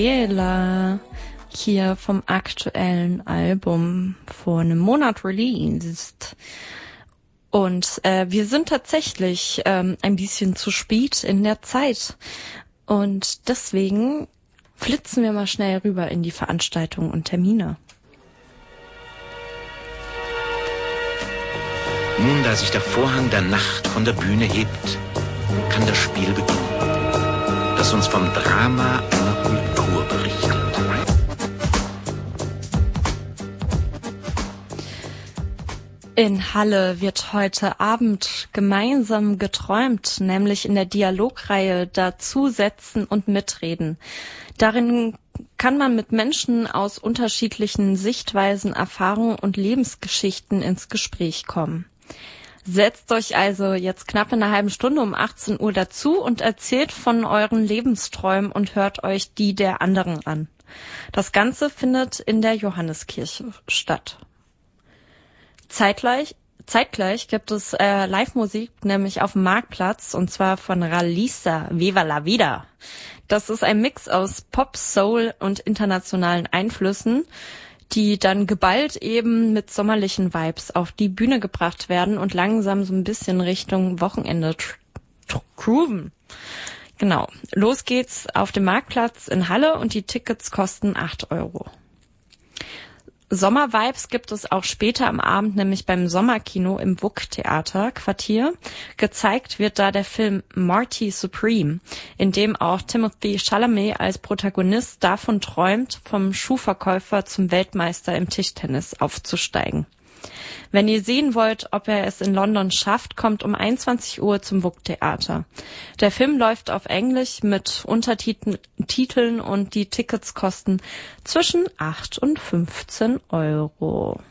Hier vom aktuellen Album vor einem Monat released. Und wir sind tatsächlich ein bisschen zu spät in der Zeit. Und deswegen flitzen wir mal schnell rüber in die Veranstaltungen und Termine. Nun, da sich der Vorhang der Nacht von der Bühne hebt, kann das Spiel beginnen, das uns vom Drama einer Kultur berichtet. In Halle wird heute Abend gemeinsam geträumt, nämlich in der Dialogreihe Dazusetzen und Mitreden. Darin kann man mit Menschen aus unterschiedlichen Sichtweisen, Erfahrungen und Lebensgeschichten ins Gespräch kommen. Setzt euch also jetzt knapp in einer halben Stunde um 18 Uhr dazu und erzählt von euren Lebensträumen und hört euch die der anderen an. Das Ganze findet in der Johanneskirche statt. Zeitgleich gibt es Live-Musik, nämlich auf dem Marktplatz, und zwar von Ralisa, Viva la Vida. Das ist ein Mix aus Pop, Soul und internationalen Einflüssen, die dann geballt eben mit sommerlichen Vibes auf die Bühne gebracht werden und langsam so ein bisschen Richtung Wochenende grooven. Genau. Los geht's auf dem Marktplatz in Halle und die Tickets kosten 8 €. Sommervibes gibt es auch später am Abend, nämlich beim Sommerkino im WUK-Theater Quartier. Gezeigt wird da der Film Marty Supreme, in dem auch Timothée Chalamet als Protagonist davon träumt, vom Schuhverkäufer zum Weltmeister im Tischtennis aufzusteigen. Wenn ihr sehen wollt, ob er es in London schafft, kommt um 21 Uhr zum WUK-Theater. Der Film läuft auf Englisch mit Untertiteln und die Tickets kosten zwischen 8 und 15 €.